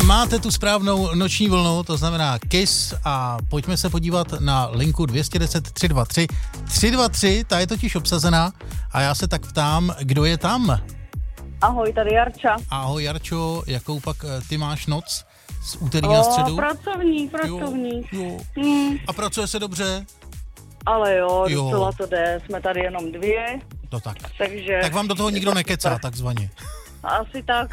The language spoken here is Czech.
máte tu správnou noční vlnu, to znamená KISS a pojďme se podívat na linku 210 323 323, ta je totiž obsazená a já se tak ptám, kdo je tam? Ahoj, tady Jarča. Ahoj Jarčo, jakou pak ty máš noc z úterý na středu? Pracovník. Jo. A pracuje se dobře? Ale jo, docela to jde, jsme tady jenom dvě. No tak. Takže... Tak vám do toho nikdo nekecá, takzvaně. Asi tak,